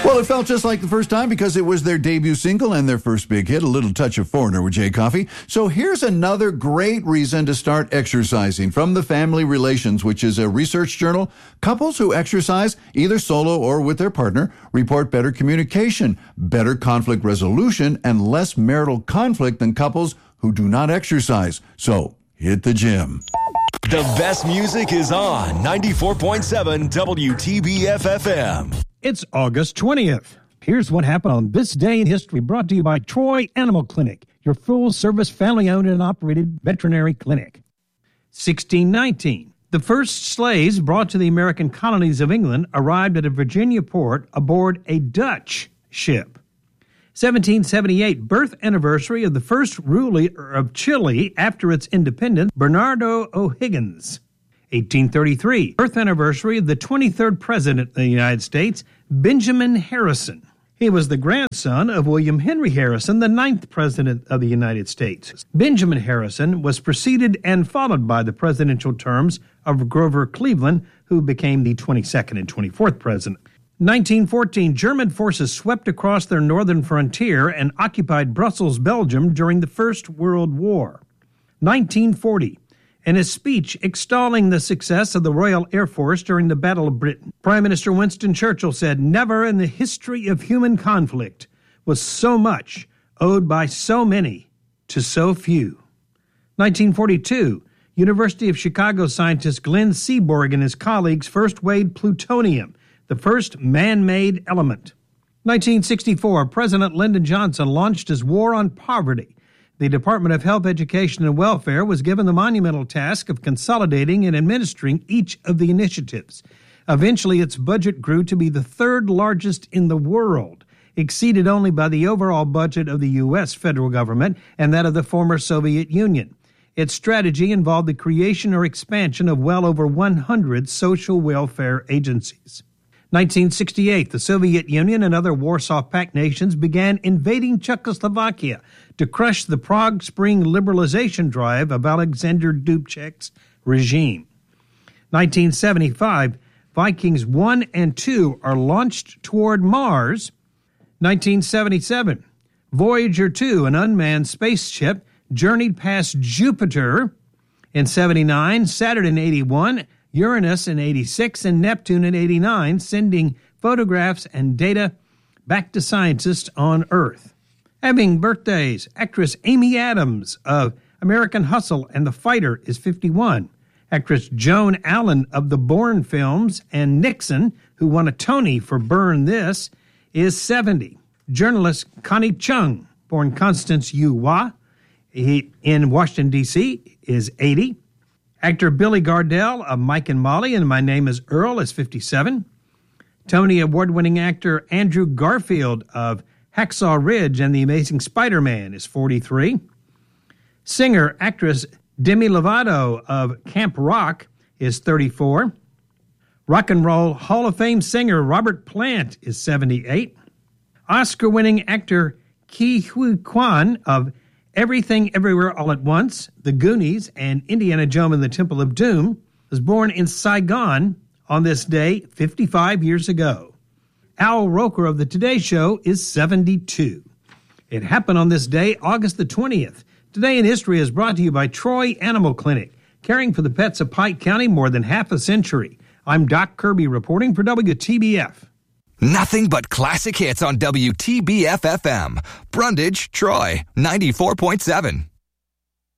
Well, it felt just like the first time because it was their debut single and their first big hit, A Little Touch of Foreigner with Jay Coffey. So here's another great reason to start exercising from the Family Relations, which is a research journal. Couples who exercise, either solo or with their partner, report better communication, better conflict resolution, and less marital conflict than couples who do not exercise. So hit the gym. The best music is on 94.7 WTBF-FM. It's August 20th. Here's what happened on this day in history, brought to you by Troy Animal Clinic, your full-service, family-owned and operated veterinary clinic. 1619. The first slaves brought to the American colonies of England arrived at a Virginia port aboard a Dutch ship. 1778, birth anniversary of the first ruler of Chile after its independence, Bernardo O'Higgins. 1833, birth anniversary of the 23rd President of the United States, Benjamin Harrison. He was the grandson of William Henry Harrison, the 9th President of the United States. Benjamin Harrison was preceded and followed by the presidential terms of Grover Cleveland, who became the 22nd and 24th President. 1914, German forces swept across their northern frontier and occupied Brussels, Belgium during the First World War. 1940, in his speech extolling the success of the Royal Air Force during the Battle of Britain, Prime Minister Winston Churchill said, "Never in the history of human conflict was so much owed by so many to so few." 1942, University of Chicago scientist Glenn Seaborg and his colleagues first weighed plutonium, the first man-made element. 1964, President Lyndon Johnson launched his War on Poverty. The Department of Health, Education, and Welfare was given the monumental task of consolidating and administering each of the initiatives. Eventually, its budget grew to be the third largest in the world, exceeded only by the overall budget of the U.S. federal government and that of the former Soviet Union. Its strategy involved the creation or expansion of well over 100 social welfare agencies. 1968, the Soviet Union and other Warsaw Pact nations began invading Czechoslovakia to crush the Prague Spring liberalization drive of Alexander Dubček's regime. 1975, Vikings 1 and 2 are launched toward Mars. 1977, Voyager 2, an unmanned spaceship, journeyed past Jupiter. In 79, Saturn in 81, Uranus in 86, and Neptune in 89, sending photographs and data back to scientists on Earth. Having birthdays, actress Amy Adams of American Hustle and The Fighter is 51. Actress Joan Allen of the Bourne films and Nixon, who won a Tony for Burn This, is 70. Journalist Connie Chung, born Constance Yu Hua, in Washington, D.C., is 80. Actor Billy Gardell of Mike and Molly and My Name is Earl is 57. Tony Award-winning actor Andrew Garfield of Hacksaw Ridge and The Amazing Spider-Man is 43. Singer, actress Demi Lovato of Camp Rock is 34. Rock and Roll Hall of Fame singer Robert Plant is 78. Oscar-winning actor Ke Huy Quan of Everything Everywhere All at Once, The Goonies, and Indiana Jones and the Temple of Doom was born in Saigon on this day 55 years ago. Al Roker of The Today Show is 72. It happened on this day, August the 20th. Today in History is brought to you by Troy Animal Clinic, caring for the pets of Pike County more than half a century. I'm Doc Kirby reporting for WTBF. Nothing but classic hits on WTBF-FM. Brundage, Troy, 94.7.